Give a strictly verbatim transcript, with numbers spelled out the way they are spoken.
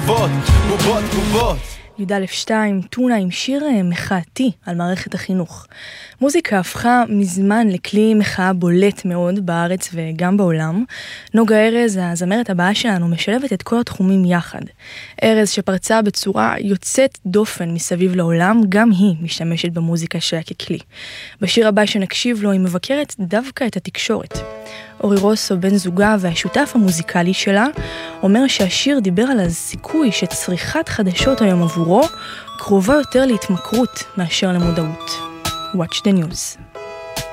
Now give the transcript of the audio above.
תגובות, תגובות, תגובות. י"א שתיים, טונה עם שיר מחאתי על מערכת החינוך. מוזיקה הפכה מזמן לכלי מחאה בולט מאוד בארץ וגם בעולם. נוגה ארז, הזמרת הבאה שלנו, משלבת את כל התחומים יחד. ארז שפרצה בצורה יוצאת דופן מסביב לעולם, גם היא משתמשת במוזיקה שלה ככלי. בשיר הבא שנקשיב לו היא מבקרת דווקא את התקשורת. אורי רוסו, בן זוגה והשותף המוזיקלי שלה, אומר שהשיר דיבר על הסיכוי שצריכת חדשות היום עבורו קרובה יותר להתמכרות מאשר למודעות. Watch the news.